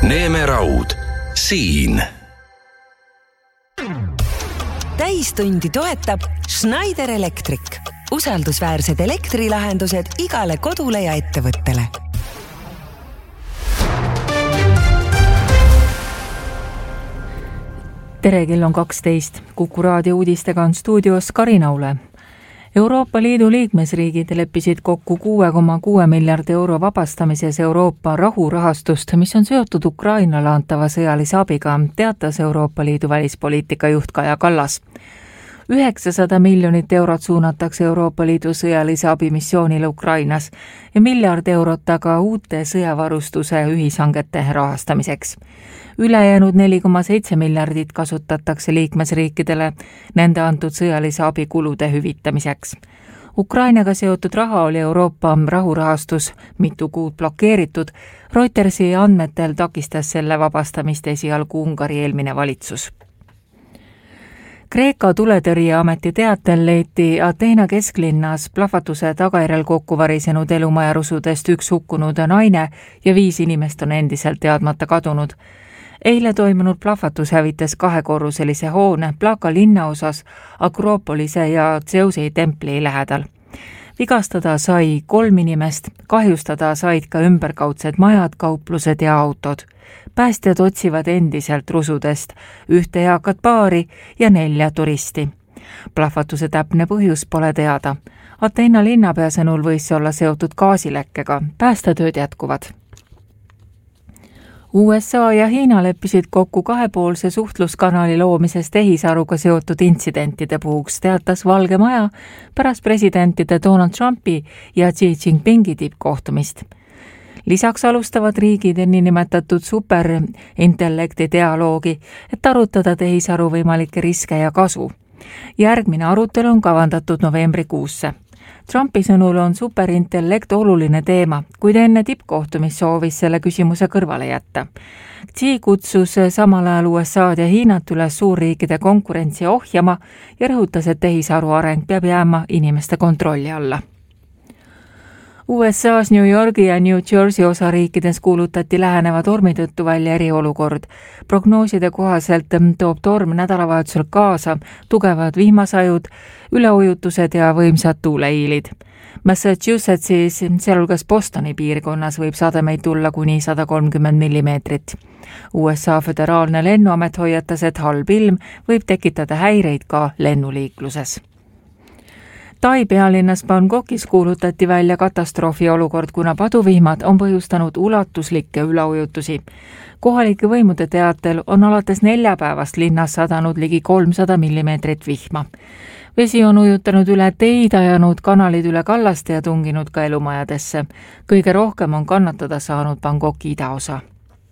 Neeme Raud, siin. Täistundi toetab Schneider Electric. Usaldusväärsed elektrilahendused igale kodule ja ettevõttele. Tere, kell on 12. Kuku raadio uudistega on stuudios Karinaule. Euroopa Liidu liikmesriigid leppisid kokku 6,6 miljardi euro vabastamises Euroopa rahurahastust, mis on seotud Ukrainale antava sõjalise abiga, teatas Euroopa Liidu välispoliitika juht Kaja Kallas. 900 miljonit eurot suunatakse Euroopa Liidu sõjalise abimissioonile Ukrainas ja miljard eurot aga uute sõjavarustuse ühishangete rahastamiseks. Ülejäänud 4,7 miljardit kasutatakse liikmesriikidele nende antud sõjalise abi kulude hüvitamiseks. Ukrainaga seotud raha oli Euroopa rahurahastus mitu kuud blokeeritud. Reutersi andmetel takistas selle vabastamist esialgu Ungari eelmine valitsus. Kreeka tuletõrjeameti teatel leiti Ateena kesklinnas plahvatuse tagajärjel kokku varisenud elumajarusudest üks hukkunud naine ja 5 inimest on endiselt teadmata kadunud. Eile toimunud plahvatus hävitas 2-korruselise hoone Plaka linnaosas Akropolise ja Zeusei templi lähedal. Vigastada sai 3 inimest, kahjustada said ka ümberkaudsed majad, kauplused ja autod. Päästjad otsivad endiselt rusudest 1 eakat paari ja 4 turisti. Plahvatuse täpne põhjus pole teada. Ateena linnapea sõnul võis see olla seotud gaasilekkega. Päästetööd jätkuvad. USA ja Hiina leppisid kokku 2-poolse suhtluskanali loomises tehisaruga seotud intsidentide puhuks, teatas Valge Maja pärast presidentide Donald Trumpi ja Xi Jinpingi tippkohtumist. Lisaks alustavad riigid niinimetatud superintellekti dialoogi, et arutada tehisaru võimalikke riske ja kasu. Järgmine arutelu on kavandatud novembrikuusse. Trumpi sõnul on superintellekt oluline teema, kuid enne tippkohtumist soovis selle küsimuse kõrvale jätta. Xi kutsus samal ajal USA'd ja Hiinat üles suurriikide konkurentsi ohjama ja rõhutas, et tehisaru areng peab jääma inimeste kontrolli alla. USA's New Yorgi ja New Jersey osariikides kuulutati läheneva tormi tõttu välja eriolukord. Prognooside kohaselt toob torm nädalavahetusel kaasa tugevad vihmasajud, üleujutused ja võimsad tuuleiilid. Massachusettsis, sealhulgas Bostoni piirkonnas võib sademeid tulla kuni 130 millimeetrit. USA föderaalne lennuamet hoiatas, et halb ilm võib tekitada häireid ka lennuliikluses. Tai pealinnas Bangkokis kuulutati välja katastroofi olukord, kuna paduvihmad on põhjustanud ulatuslikke üleujutusi. Kohalike võimude teatel on alates neljapäevast linnas sadanud ligi 300 millimeetrit vihma. Vesi on ujutanud üle teid, ajanud kanalid üle kallaste ja tunginud ka elumajadesse. Kõige rohkem on kannatada saanud Bangkoki idaosa.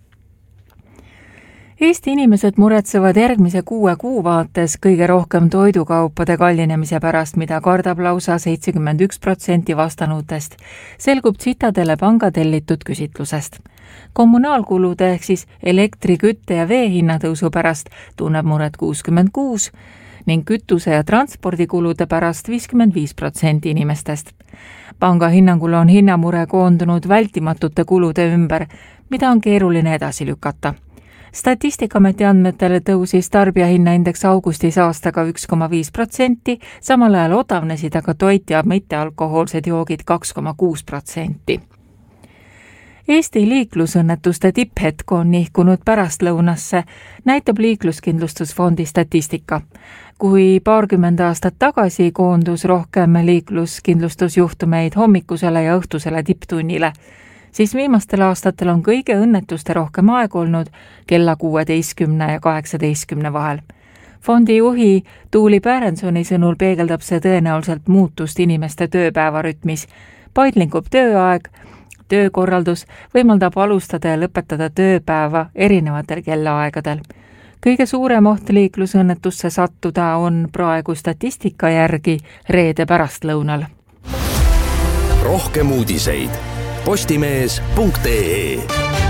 Eesti inimesed muretsevad järgmise 6 kuu vaates kõige rohkem toidukaupade kallinemise pärast, mida kardab lausa 71% vastanutest, selgub Citadele panga tellitud küsitlusest. Kommunaalkulude ehk siis elektri, kütte ja vee hinnatõusu pärast tunneb muret 66% ning kütuse ja transpordikulude pärast 55% inimestest. Panga hinnangul on hinnamure koondunud vältimatute kulude ümber, mida on keeruline edasi lükata. Statistikaameti andmetel tõusis tarbijahinnaindeks augustis aastaga 1,5%, samal ajal odavnesid aga toit ja mittealkohoolsed joogid 2,6%. Eesti liiklusõnnetuste tipphetk on nihkunud pärastlõunasse, näitab Liikluskindlustusfondi statistika. Kui 20 aastat tagasi koondus rohkem liikluskindlustusjuhtumeid hommikusele ja õhtusele tipptunnile, siis viimastel aastatel on kõige õnnetuste rohkem aeg olnud kella 16 ja 18 vahel. Fondi juhi Tuuli Pärensoni sõnul peegeldab see tõenäoliselt muutust inimeste tööpäevarütmis. Paindlikub tööaeg, töökorraldus võimaldab alustada ja lõpetada tööpäeva erinevatel kellaaegadel. Kõige suurem oht liiklusõnnetusse sattuda on praegu statistika järgi reede pärastlõunal. Rohkem uudiseid postimees.ee.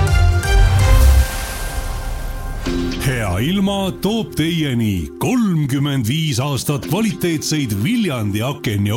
Hea ilma toob teieni 35 aastat kvaliteetseid Viljandi aken-